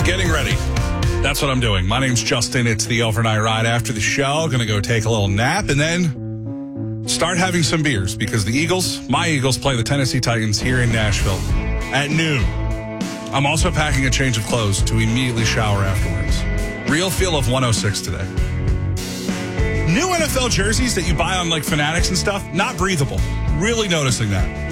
getting ready. That's what I'm doing. My name's Justin. It's the overnight ride after the show. Going to go take a little nap and then start having some beers because my Eagles play the Tennessee Titans here in Nashville at noon. I'm also packing a change of clothes to immediately shower afterwards. Real feel of 106 today. New NFL jerseys that you buy on like Fanatics and stuff, not breathable. Really noticing that.